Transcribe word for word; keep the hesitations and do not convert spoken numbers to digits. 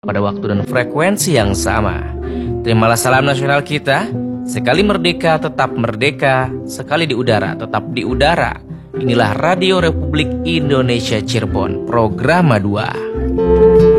pada waktu dan frekuensi yang sama. Terimalah salam nasional kita. Sekali merdeka tetap merdeka, sekali di udara tetap di udara. Inilah Radio Republik Indonesia Cirebon, Programa dua.